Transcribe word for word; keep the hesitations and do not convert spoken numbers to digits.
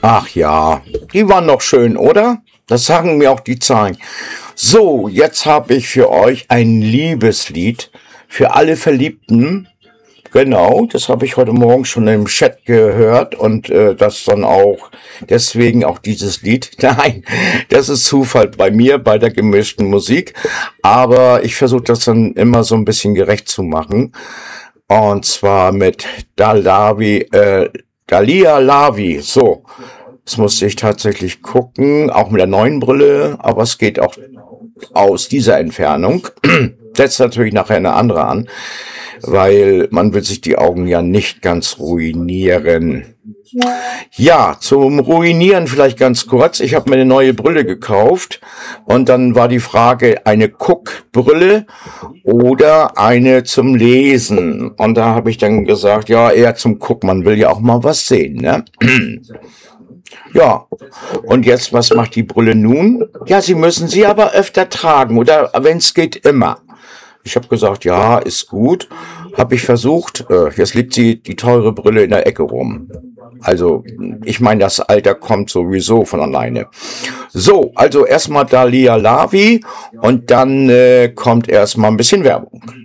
Ach ja, die waren noch schön, oder? Das sagen mir auch die Zahlen. So, jetzt habe ich für euch ein Liebeslied für alle Verliebten. Genau, das habe ich heute Morgen schon im Chat gehört und äh, das dann auch, deswegen auch dieses Lied. Nein, das ist Zufall bei mir, bei der gemischten Musik. Aber ich versuche das dann immer so ein bisschen gerecht zu machen. Und zwar mit Dalavi, äh, Dalia Lavi. So, das musste ich tatsächlich gucken, auch mit der neuen Brille, aber es geht auch aus dieser Entfernung. Setzt natürlich nachher eine andere an, weil man will sich die Augen ja nicht ganz ruinieren. Ja, zum Ruinieren vielleicht ganz kurz. Ich habe mir eine neue Brille gekauft und dann war die Frage, eine Guckbrille oder eine zum Lesen. Und da habe ich dann gesagt, ja, eher zum Gucken. Man will ja auch mal was sehen, ne? Ja, und jetzt, was macht die Brille nun? Ja, Sie müssen sie aber öfter tragen oder wenn es geht, immer. Ich habe gesagt, ja, ist gut. Habe ich versucht. Äh, jetzt liegt sie, die teure Brille in der Ecke rum. Also, ich meine, das Alter kommt sowieso von alleine. So, also erstmal Dalia Lavi und dann äh, kommt erstmal ein bisschen Werbung.